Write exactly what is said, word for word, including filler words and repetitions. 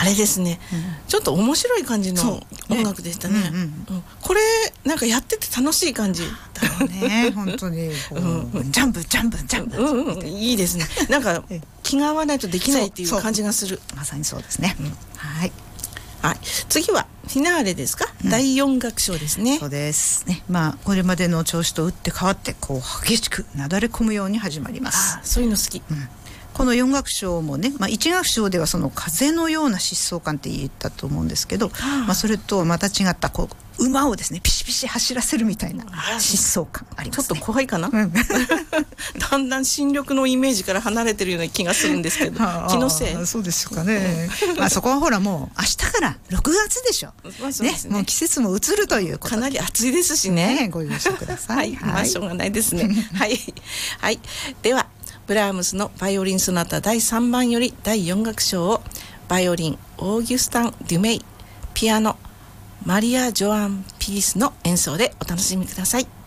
あれですね、うん、ちょっと面白い感じの音楽でしたね。うんうんうん、これなんかやってて楽しい感じだろうね本当にこう、うん、ジャンプジャンプジャンプ、 うんうん、いいですね。なんか気が合わないとできないっていう感じがする。 まさにそうですね、うん、はい、 はい、次はフィナーレですか、うん、だいよん楽章ですね。 そうですね。まあこれまでの調子と打って変わってこう激しくなだれ込むように始まります。 あ、そういうの好き、 うん、このよん楽章もね、まあ、いち楽章ではその風のような疾走感って言ったと思うんですけど、まあ、それとまた違ったこう馬をですねピシピシ走らせるみたいな疾走感ありますね。 ちょっと怖いかな、うん、だんだん新緑のイメージから離れてるような気がするんですけど気のせい。 そうですかね、まあ、そこはほらもう明日からろくがつでしょ、まあそうですね、ね、もう季節も移るということかなり暑いですし ね, ねご容赦ください。 はい、まあしょうがないですねはい、はい、ではブラームスのバイオリンソナタだいさんばんよりだいよん楽章をバイオリンオーギュスタン・デュメイ、ピアノマリア・ジョアン・ピースの演奏でお楽しみください。